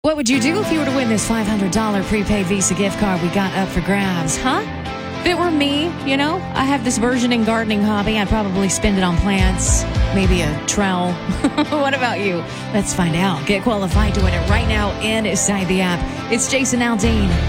What would you do if you were to win this $500 prepaid Visa gift card we got up for grabs, huh? If it were me, I have this burgeoning gardening hobby. I'd probably spend it on plants, maybe a trowel. What about you? Let's find out. Get qualified to win it right now inside the app. It's Jason Aldean.